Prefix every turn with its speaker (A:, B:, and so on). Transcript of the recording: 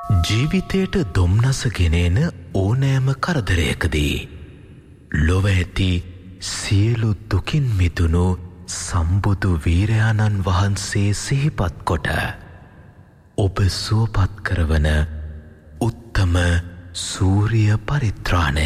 A: ජීවිතයට දොම්නස ගෙනෙන ඕනෑම කරදරයකදී ලොව ඇති සියලු දුකින් මිදුණු සම්බුදු වීරයාණන් වහන්සේ සිහිපත් කොට ඔබ සුවපත් කරවන උත්තම සූරිය පරිත්‍රාණය